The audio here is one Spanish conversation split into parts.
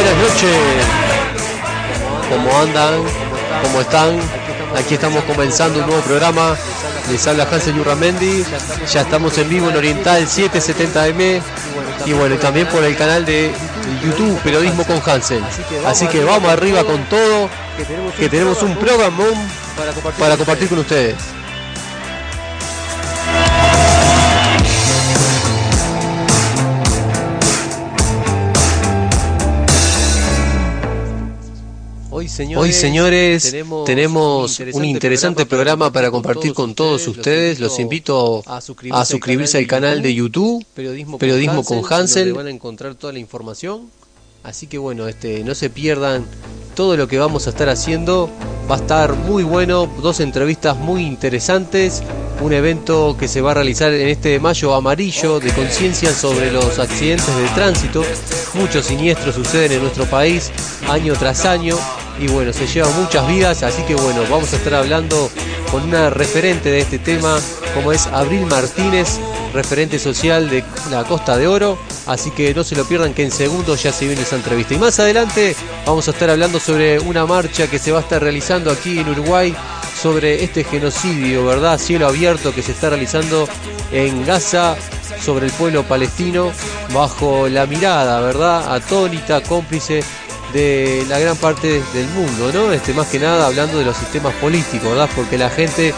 buenas noches. ¿Cómo andan? ¿Cómo están? Aquí estamos comenzando un nuevo programa. Les habla Hansel Yurramendi. Ya estamos en vivo en Oriental 770M. Y bueno, también por el canal de YouTube Periodismo con Hansel. Así que vamos arriba con todo, que tenemos un programón para compartir con ustedes. Hoy, señores, tenemos un interesante programa para compartir con todos ustedes. Los invito a suscribirse al canal de YouTube, Periodismo con Hansel, donde van a encontrar toda la información. Así que bueno, no se pierdan todo lo que vamos a estar haciendo. Va a estar muy bueno, 2 entrevistas muy interesantes. Un evento que se va a realizar en este mayo amarillo de conciencia sobre los accidentes de tránsito. Muchos siniestros suceden en nuestro país año tras año y bueno, se llevan muchas vidas, así que bueno, vamos a estar hablando con una referente de este tema, como es Abril Martínez, referente social de la Costa de Oro, así que no se lo pierdan, que en segundos ya se viene esa entrevista. Y más adelante vamos a estar hablando sobre una marcha que se va a estar realizando aquí en Uruguay sobre este genocidio, ¿verdad? Cielo abierto que se está realizando en Gaza sobre el pueblo palestino, bajo la mirada, ¿verdad?, atónita, cómplice de la gran parte del mundo, ¿no? Más que nada hablando de los sistemas políticos, ¿verdad? Porque la gente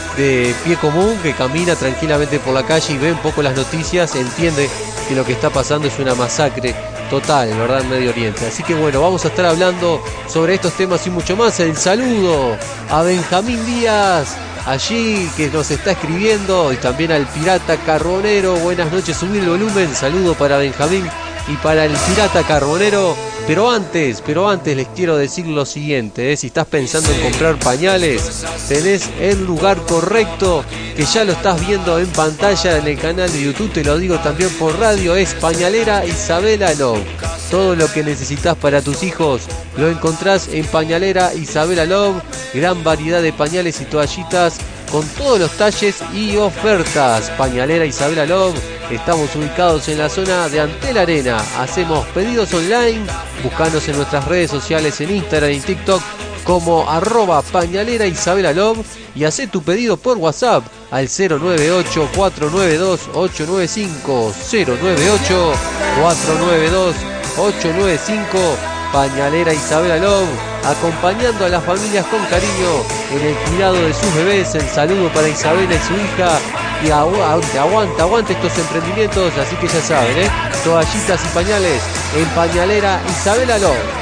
de pie común que camina tranquilamente por la calle y ve un poco las noticias, entiende que lo que está pasando es una masacre total, ¿verdad?, en Medio Oriente. Así que bueno, vamos a estar hablando sobre estos temas y mucho más. El saludo a Benjamín Díaz, allí, que nos está escribiendo, y también al Pirata Carbonero. Buenas noches, subir el volumen. Saludo para Benjamín y para el Pirata Carbonero. Pero antes les quiero decir lo siguiente, si estás pensando en comprar pañales, tenés el lugar correcto, que ya lo estás viendo en pantalla en el canal de YouTube, te lo digo también por radio, es Pañalera Isabela Love. Todo lo que necesitas para tus hijos lo encontrás en Pañalera Isabela Love, gran variedad de pañales y toallitas con todos los talles y ofertas. Pañalera Isabela Love, estamos ubicados en la zona de Antel Arena. Hacemos pedidos online, buscanos en nuestras redes sociales en Instagram y TikTok como @Pañalera Isabela Love y hacé tu pedido por WhatsApp al 098-492-895, 098-492-895. Pañalera Isabela Love, acompañando a las familias con cariño en el cuidado de sus bebés. El saludo para Isabela y su hija. Y aguante estos emprendimientos, así que ya saben, toallitas y pañales en Pañalera Isabela Love.